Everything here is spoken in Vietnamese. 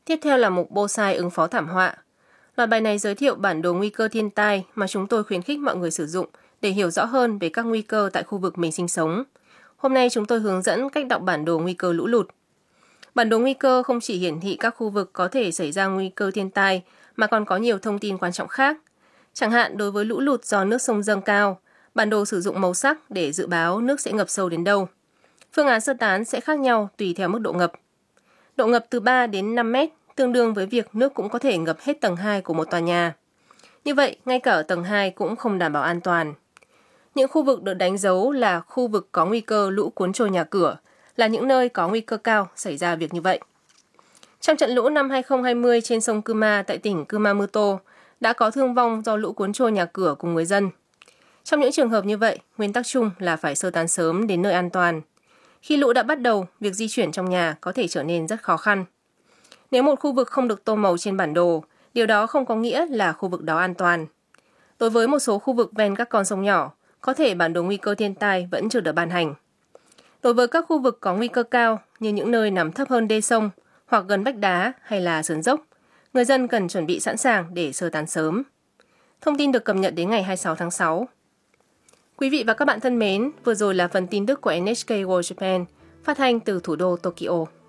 Tiếp theo là mục Bonsai ứng phó thảm họa. Loạt bài này giới thiệu bản đồ nguy cơ thiên tai mà chúng tôi khuyến khích mọi người sử dụng để hiểu rõ hơn về các nguy cơ tại khu vực mình sinh sống. Hôm nay chúng tôi hướng dẫn cách đọc bản đồ nguy cơ lũ lụt. Bản đồ nguy cơ không chỉ hiển thị các khu vực có thể xảy ra nguy cơ thiên tai mà còn có nhiều thông tin quan trọng khác. Chẳng hạn đối với lũ lụt do nước sông dâng cao, bản đồ sử dụng màu sắc để dự báo nước sẽ ngập sâu đến đâu. Phương án sơ tán sẽ khác nhau tùy theo mức độ ngập. Độ ngập từ 3 đến 5 mét tương đương với việc nước cũng có thể ngập hết tầng 2 của một tòa nhà. Như vậy, ngay cả ở tầng 2 cũng không đảm bảo an toàn. Những khu vực được đánh dấu là khu vực có nguy cơ lũ cuốn trôi nhà cửa, là những nơi có nguy cơ cao xảy ra việc như vậy. Trong trận lũ năm 2020 trên sông Kuma tại tỉnh Kumamoto, đã có thương vong do lũ cuốn trôi nhà cửa cùng người dân. Trong những trường hợp như vậy, nguyên tắc chung là phải sơ tán sớm đến nơi an toàn. Khi lũ đã bắt đầu, việc di chuyển trong nhà có thể trở nên rất khó khăn. Nếu một khu vực không được tô màu trên bản đồ, điều đó không có nghĩa là khu vực đó an toàn. Đối với một số khu vực ven các con sông nhỏ, có thể bản đồ nguy cơ thiên tai vẫn chưa được ban hành. Đối với các khu vực có nguy cơ cao như những nơi nằm thấp hơn đê sông hoặc gần vách đá hay là sườn dốc, người dân cần chuẩn bị sẵn sàng để sơ tán sớm. Thông tin được cập nhật đến ngày 26 tháng 6. Quý vị và các bạn thân mến, vừa rồi là phần tin tức của NHK World Japan, phát thanh từ thủ đô Tokyo.